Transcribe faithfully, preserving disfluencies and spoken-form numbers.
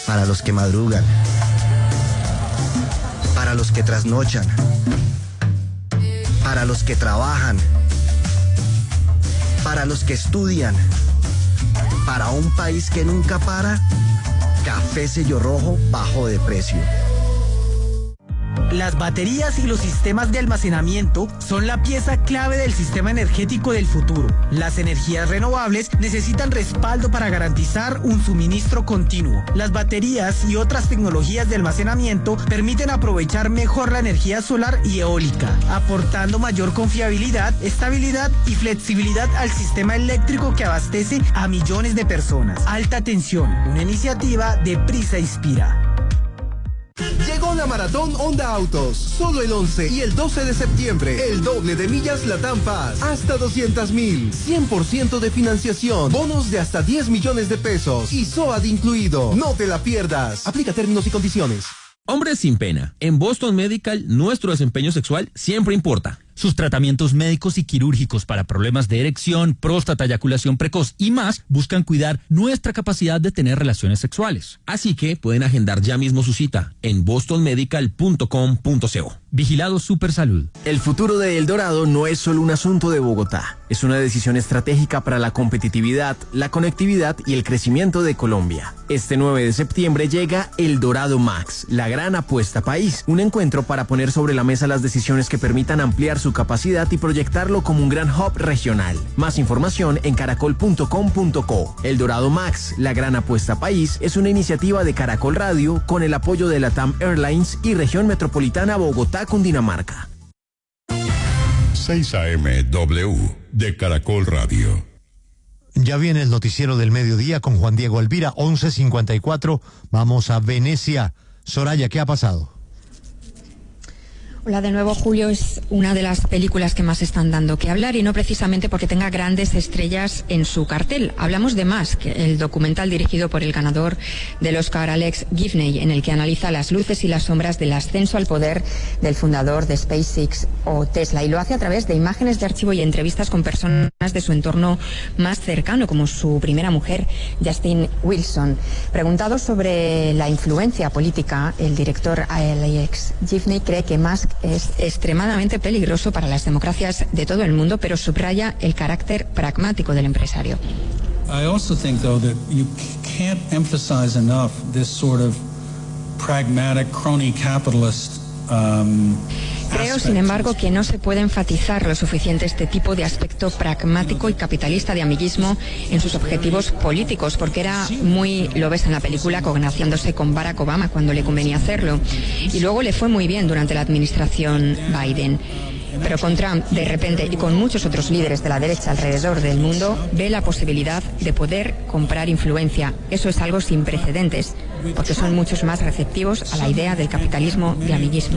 para los que madrugan, para los que trasnochan, para los que trabajan, para los que estudian, para un país que nunca para, Café Sello Rojo bajó de precio. Las baterías y los sistemas de almacenamiento son la pieza clave del sistema energético del futuro. Las energías renovables necesitan respaldo para garantizar un suministro continuo. Las baterías y otras tecnologías de almacenamiento permiten aprovechar mejor la energía solar y eólica, aportando mayor confiabilidad, estabilidad y flexibilidad al sistema eléctrico que abastece a millones de personas. Alta tensión, una iniciativa de Prisa Inspira. Llegó la Maratón Honda Autos, solo el once y el doce de septiembre, el doble de millas Latam Paz, hasta doscientas mil, cien por ciento de financiación, bonos de hasta diez millones de pesos y S O A D incluido. No te la pierdas, aplica términos y condiciones. Hombres sin pena, en Boston Medical nuestro desempeño sexual siempre importa. Sus tratamientos médicos y quirúrgicos para problemas de erección, próstata, eyaculación precoz y más buscan cuidar nuestra capacidad de tener relaciones sexuales. Así que pueden agendar ya mismo su cita en boston medical punto com punto co. Vigilado Supersalud. El futuro de El Dorado no es solo un asunto de Bogotá. Es una decisión estratégica para la competitividad, la conectividad y el crecimiento de Colombia. Este nueve de septiembre llega El Dorado Max, la gran apuesta país. Un encuentro para poner sobre la mesa las decisiones que permitan ampliar su capacidad y proyectarlo como un gran hub regional. Más información en caracol punto com punto co. El Dorado Max, la gran apuesta país, es una iniciativa de Caracol Radio con el apoyo de Latam Airlines y Región Metropolitana Bogotá, Cundinamarca. seis A M W de Caracol Radio. Ya viene el noticiero del mediodía con Juan Diego Alvira, once cincuenta y cuatro. Vamos a Venecia. Soraya, ¿qué ha pasado? Hola de nuevo, Julio. Es una de las películas que más están dando que hablar y no precisamente porque tenga grandes estrellas en su cartel. Hablamos de Musk, el documental dirigido por el ganador del Oscar Alex Gibney, en el que analiza las luces y las sombras del ascenso al poder del fundador de SpaceX o Tesla, y lo hace a través de imágenes de archivo y entrevistas con personas de su entorno más cercano, como su primera mujer, Justine Wilson. Preguntado sobre la influencia política, el director Alex Gibney cree que Musk es extremadamente peligroso para las democracias de todo el mundo, pero subraya el carácter pragmático del empresario. I also think, though, that you can't emphasize enough this sort of pragmatic crony capitalist um, Creo, sin embargo, que no se puede enfatizar lo suficiente este tipo de aspecto pragmático y capitalista de amiguismo en sus objetivos políticos, porque era muy, lo ves en la película, congregándose con Barack Obama cuando le convenía hacerlo, y luego le fue muy bien durante la administración Biden. Pero con Trump, de repente, y con muchos otros líderes de la derecha alrededor del mundo, ve la posibilidad de poder comprar influencia. Eso es algo sin precedentes, porque son muchos más receptivos a la idea del capitalismo de amiguismo.